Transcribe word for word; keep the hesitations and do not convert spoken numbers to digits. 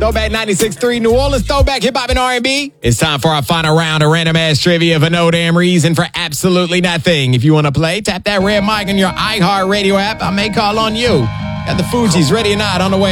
Throwback ninety-six point three, New Orleans Throwback Hip Hop and R and B. It's time for our final round of random ass trivia for no damn reason for absolutely nothing. If you want to play, tap that red mic on your iHeartRadio app. I may call on you. Got the Fugees ready or not on the way.